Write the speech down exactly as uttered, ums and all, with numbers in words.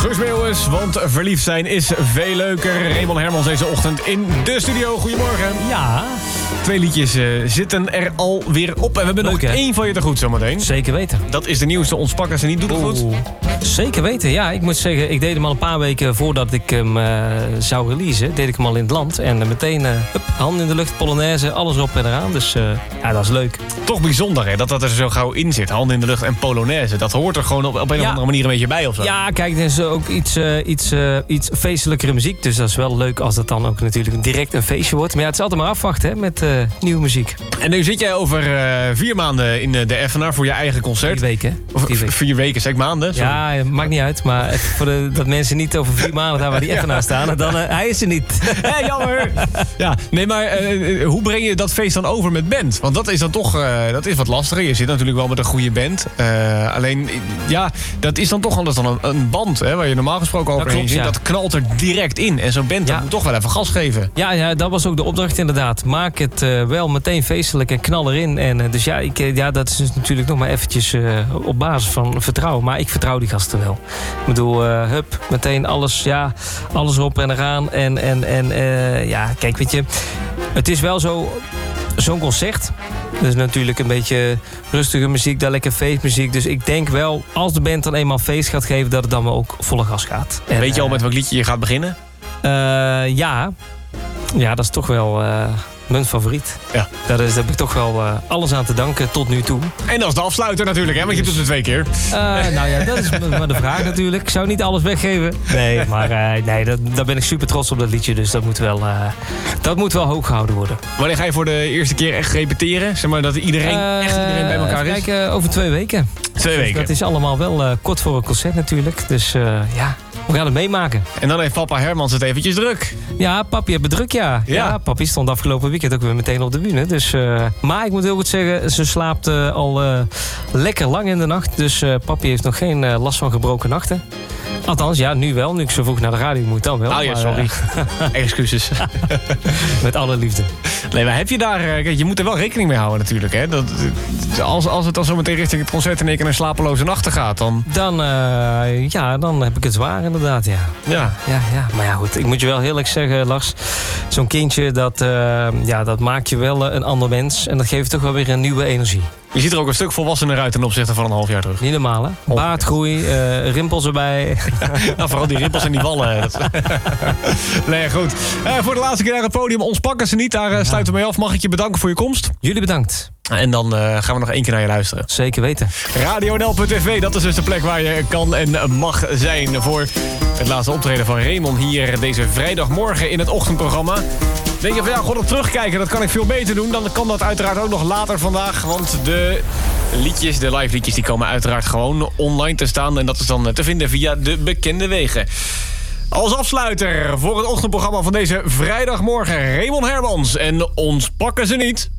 Guus Meeuwis, want verliefd zijn is veel leuker. Raymond Hermans deze ochtend in de studio. Goedemorgen. Ja. Twee liedjes uh, zitten er alweer op. En we hebben Leuk, nog hè? één van je te goed zometeen. Zeker weten. Dat is de nieuwste Ons Pakken Ze Niet. Doet het goed? Oeh. Zeker weten, ja. Ik moet zeggen, ik deed hem al een paar weken voordat ik hem uh, zou releasen. Deed ik hem al in het land. En uh, meteen, uh, hup, handen in de lucht, Polonaise, alles erop en eraan. Dus uh, ja, dat is leuk. Toch bijzonder, hè, dat dat er zo gauw in zit. Handen in de lucht en Polonaise. Dat hoort er gewoon op, op een Ja. of andere manier een beetje bij of zo. Ja, kijk, er is ook iets, uh, iets, uh, iets feestelijkere muziek. Dus dat is wel leuk als het dan ook natuurlijk direct een feestje wordt. Maar ja, het is altijd maar afwachten, hè, met uh, nieuwe muziek. En nu zit jij over uh, vier maanden in uh, de Effenaar voor je eigen concert. Vier weken. Of, Vier weken. Vier weken, zeg ik maanden? Sorry. Ja, maakt niet uit. Maar even voor de, dat mensen niet over vier maanden daar waar die even naar staan. Dan uh, hij is er niet. Hé, jammer. Ja, nee, maar uh, hoe breng je dat feest dan over met band? Want dat is dan toch uh, dat is wat lastiger. Je zit natuurlijk wel met een goede band. Uh, alleen, ja, dat is dan toch anders dan een, een band, hè, waar je normaal gesproken overheen klopt, zit. ja. Dat knalt er direct in. En zo'n band Ja. dat moet toch wel even gas geven. Ja, ja, dat was ook de opdracht inderdaad. Maak het uh, wel meteen feestelijk en knal erin. En, uh, dus ja, ik, uh, ja, dat is dus natuurlijk nog maar eventjes uh, op basis van vertrouwen. Maar ik vertrouw die gasten wel. Ik bedoel, uh, hup, meteen alles, ja, alles erop en eraan. En, en, en uh, ja, kijk, weet je, het is wel zo, zo'n concert. Dus natuurlijk een beetje rustige muziek, daar lekker feestmuziek. Dus ik denk wel, als de band dan eenmaal feest gaat geven, dat het dan wel ook volle gas gaat. En, Weet je al uh, met welk liedje je gaat beginnen? Uh, ja. ja, dat is toch wel uh, mijn favoriet. Ja. Daar, is, daar heb ik toch wel uh, alles aan te danken tot nu toe. En dat is de afsluiter natuurlijk, hè? Want je doet het twee keer. Uh, nou ja, dat is maar de vraag natuurlijk. Ik zou niet alles weggeven. Nee, maar uh, nee, dat, daar ben ik super trots op, dat liedje. Dus dat moet wel, uh, dat moet wel hoog gehouden worden. Wanneer ga je voor de eerste keer echt repeteren? Zeg maar dat iedereen, Uh, echt iedereen bij elkaar is? Kijk, uh, over twee weken. Twee Dus weken. dat is allemaal wel uh, kort voor een concert natuurlijk. Dus uh, ja, we gaan het meemaken. En dan heeft papa Hermans het eventjes druk. Ja, papi heeft het druk, ja. Ja. ja. Papi stond afgelopen weekend ook weer meteen op de bühne. Dus, uh, maar ik moet heel goed zeggen, ze slaapt uh, al uh, lekker lang in de nacht. Dus uh, papi heeft nog geen uh, last van gebroken nachten. Althans, ja, nu wel. Nu ik zo vroeg naar de radio moet, dan wel. Oh ja, maar, sorry. Uh, Excuses. met alle liefde. Nee, maar heb je daar... uh, Kijk, je moet er wel rekening mee houden natuurlijk, hè? Dat, als, als het dan zo meteen richting het concert in één keer naar slapeloze nachten gaat, dan... Dan, uh, ja, dan heb ik het zwaar inderdaad, ja. Ja. Ja, ja. Maar ja, goed. Ik moet je wel heel eerlijk zeggen, Lars. Zo'n kindje, dat, uh, ja, dat maakt je wel uh, een ander mens. En dat geeft toch wel weer een nieuwe energie. Je ziet er ook een stuk volwassener uit ten opzichte van een half jaar terug. Niet normaal, hè? Baardgroei, uh, rimpels erbij. Nou, vooral die rimpels en die wallen. Dat... nee, goed. Uh, voor de laatste keer naar het podium. Ons Pakken Ze Niet. Daar uh, sluiten we mee af. Mag ik je bedanken voor je komst? Jullie bedankt. En dan uh, gaan we nog één keer naar je luisteren. Zeker weten. Radio N L punt T V, dat is dus de plek waar je kan en mag zijn... voor het laatste optreden van Raymond hier deze vrijdagmorgen in het ochtendprogramma. Denk je van ja, god, dat terugkijken, dat kan ik veel beter doen. Dan kan dat uiteraard ook nog later vandaag. Want de liedjes, de live liedjes, die komen uiteraard gewoon online te staan. En dat is dan te vinden via de bekende wegen. Als afsluiter voor het ochtendprogramma van deze vrijdagmorgen... Raymond Hermans en Ons Pakken Ze Niet.